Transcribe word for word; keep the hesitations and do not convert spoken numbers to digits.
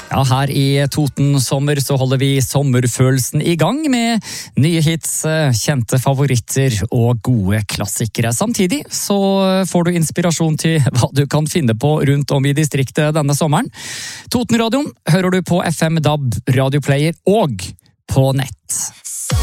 Ja, her i Toten Sommer så holder vi sommerfølelsen i gang med nye hits, kjente favoritter og gode klassikere. Samtidig så får du inspirasjon til hva du kan finne på rundt om i distriktet denne sommeren. Totenradioen hører du på F M D A B, radioplayer og på nett.